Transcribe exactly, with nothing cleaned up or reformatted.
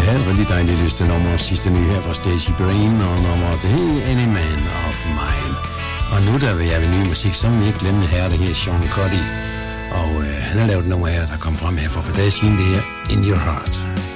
havde et rigtig dejligt lyst til nummer sidste nye her fra Stacey Brain, og nummer det hedder Any Man of Mine. Og nu der vil jeg ved ny musik, som vi ikke glemte her, det her Sean Cuddy. Og øh, han har lavet nummer her, der kom frem her for et par dage siden, det her In Your Heart.